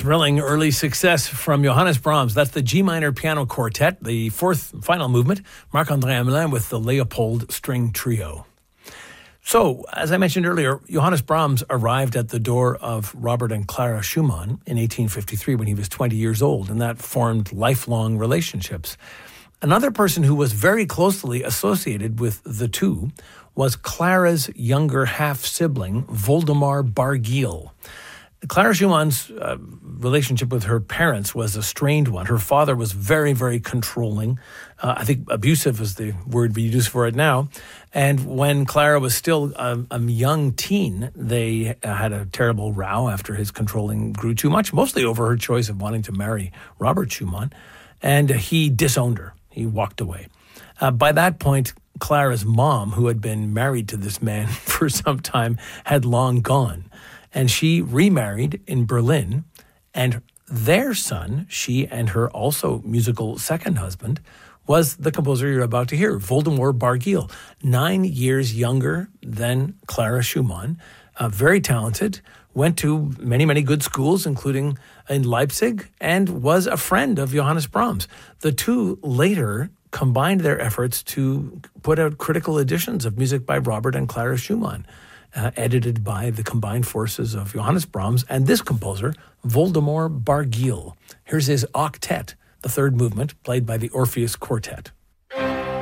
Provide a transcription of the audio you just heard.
thrilling early success from Johannes Brahms. That's the G minor piano quartet, the fourth final movement, Marc-André Hamelin with the Leopold String Trio. So, as I mentioned earlier, Johannes Brahms arrived at the door of Robert and Clara Schumann in 1853 when he was 20 years old, and that formed lifelong relationships. Another person who was very closely associated with the two was Clara's younger half-sibling, Woldemar Bargiel. Clara Schumann's relationship with her parents was a strained one. Her father was very, very controlling. I think abusive is the word we use for it now. And when Clara was still a young teen, they had a terrible row after his controlling grew too much, mostly over her choice of wanting to marry Robert Schumann. And he disowned her. He walked away. By that point, Clara's mom, who had been married to this man for some time, had long gone. And she remarried in Berlin, and their son, she and her also musical second husband, was the composer you're about to hear, Woldemar Bargiel, 9 years younger than Clara Schumann, very talented, went to many, many good schools, including in Leipzig, and was a friend of Johannes Brahms. The two later combined their efforts to put out critical editions of music by Robert and Clara Schumann, edited by the combined forces of Johannes Brahms and this composer, Woldemar Bargiel. Here's his octet, the third movement, played by the Orpheus Quartet.